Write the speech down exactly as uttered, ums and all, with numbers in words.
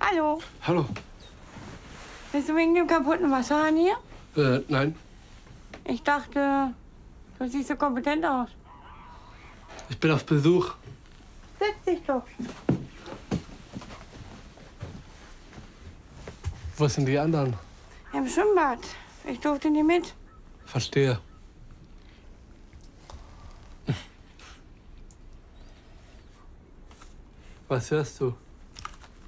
Hallo. Hallo. Bist du wegen dem kaputten Wasserhahn hier? Äh, nein. Ich dachte, du siehst so kompetent aus. Ich bin auf Besuch. Setz dich doch. Wo sind die anderen? Im Schwimmbad. Ich durfte nie mit. Verstehe. Was hörst du?